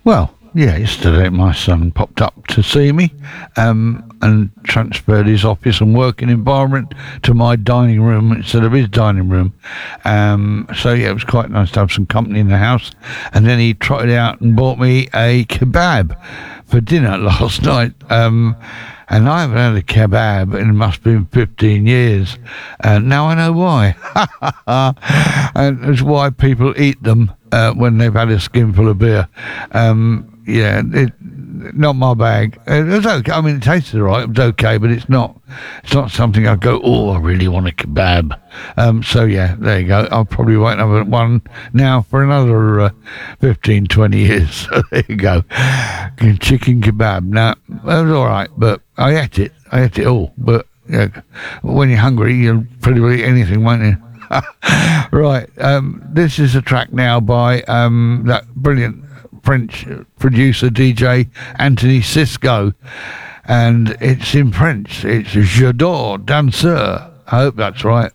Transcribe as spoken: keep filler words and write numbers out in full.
Well, yeah, yesterday my son popped up to see me um, and transferred his office and working environment to my dining room instead of his dining room. Um, so, yeah, it was quite nice to have some company in the house. And then he trotted out and bought me a kebab for dinner last night. Um, and I haven't had a kebab in, must have been fifteen years. And now I know why. And it's why people eat them uh, when they've had a skinful of beer. Um, yeah, it, not my bag. It was okay. I mean, it tasted all right. It was okay, but it's not. It's not something I go, oh, I really want a kebab. Um, so yeah, there you go. I'll probably won't have one now for another uh, fifteen, twenty years. So there you go. Chicken kebab. Now it was all right, but I ate it. I ate it all. But yeah, when you're hungry, you'll pretty well eat anything, won't you? Right. Um, this is a track now by um, that brilliant French producer D J Anthony Cisco, and it's in French. It's J'adore danseur. I hope that's right.